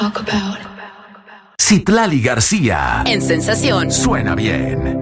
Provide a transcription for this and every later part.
Citlali García. En Sensación. Suena bien.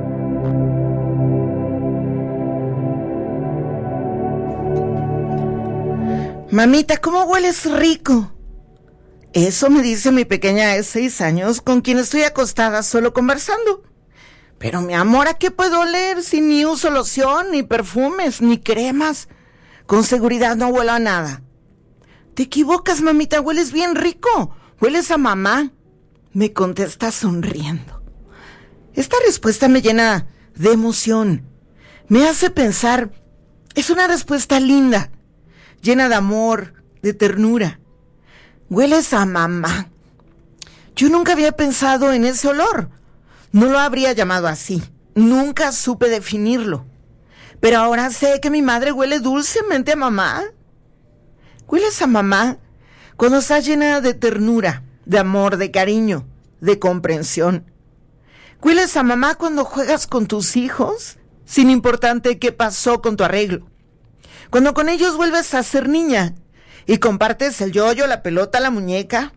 Mamita, ¿cómo hueles rico? Eso me dice mi pequeña de 6 años, con quien estoy acostada solo conversando. Pero mi amor, ¿a qué puedo oler si ni uso loción, ni perfumes, ni cremas? Con seguridad no huelo a nada. Te equivocas, mamita, hueles bien rico. Hueles a mamá. Me contesta sonriendo. Esta respuesta me llena de emoción. Me hace pensar, es una respuesta linda, llena de amor, de ternura. Hueles a mamá. Yo nunca había pensado en ese olor. No lo habría llamado así. Nunca supe definirlo. Pero ahora sé que mi madre huele dulcemente a mamá. Hueles a mamá cuando estás llena de ternura, de amor, de cariño, de comprensión. Hueles a mamá cuando juegas con tus hijos, sin importarte qué pasó con tu arreglo. Cuando con ellos vuelves a ser niña y compartes el yoyo, la pelota, la muñeca.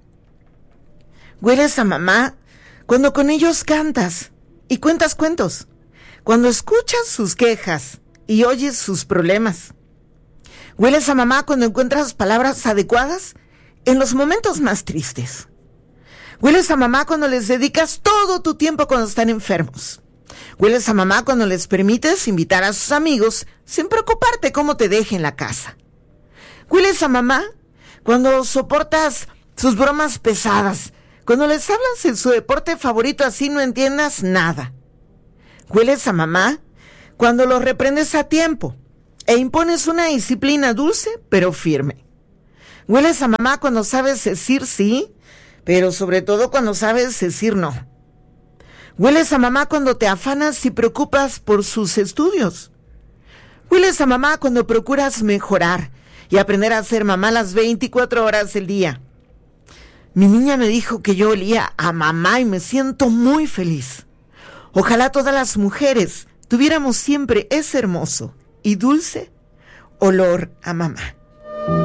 Hueles a mamá cuando con ellos cantas y cuentas cuentos. Cuando escuchas sus quejas y oyes sus problemas. Hueles a mamá cuando encuentras palabras adecuadas en los momentos más tristes. Hueles a mamá cuando les dedicas todo tu tiempo cuando están enfermos. Hueles a mamá cuando les permites invitar a sus amigos sin preocuparte cómo te deje en la casa. Hueles a mamá cuando soportas sus bromas pesadas, cuando les hablas en su deporte favorito así no entiendas nada. Hueles a mamá cuando los reprendes a tiempo e impones una disciplina dulce pero firme. Hueles a mamá cuando sabes decir sí, pero sobre todo cuando sabes decir no. Hueles a mamá cuando te afanas y preocupas por sus estudios. Hueles a mamá cuando procuras mejorar y aprender a ser mamá las 24 horas del día. Mi niña me dijo que yo olía a mamá y me siento muy feliz. Ojalá todas las mujeres tuviéramos siempre ese hermoso y dulce olor a mamá.